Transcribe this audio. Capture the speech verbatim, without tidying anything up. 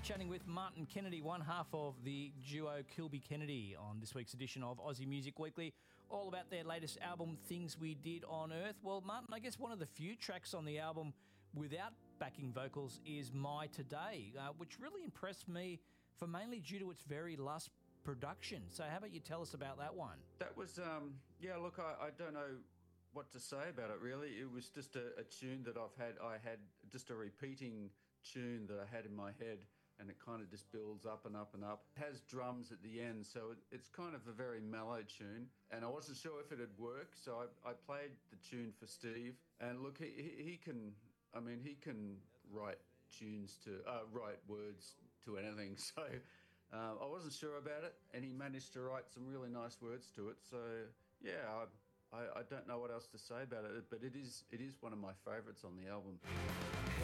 Chatting with Martin Kennedy, one half of the duo Kilby Kennedy, on this week's edition of Aussie Music Weekly, all about their latest album, Things We Did on Earth. Well, Martin, I guess one of the few tracks on the album without backing vocals is My Today, uh, which really impressed me for mainly due to its very lush production. So how about you tell us about that one? That was, um, yeah, look, I, I don't know what to say about it, really. It was just a, a tune that I've had, I had just a repeating tune that I had in my head, and it kind of just builds up and up and up. It has drums at the end, so it, it's kind of a very mellow tune, and I wasn't sure if it'd work, so I, I played the tune for Steve, and look, he, he, he can, I mean, he can write tunes to, uh, write words to anything, so uh, I wasn't sure about it, and he managed to write some really nice words to it, so yeah, I, I, I don't know what else to say about it, but it is, it is one of my favourites on the album.